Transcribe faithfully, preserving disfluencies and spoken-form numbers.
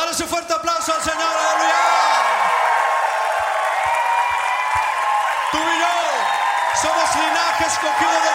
Dale ese fuerte aplauso al Señor, aleluya. Tú y yo somos linaje escogido de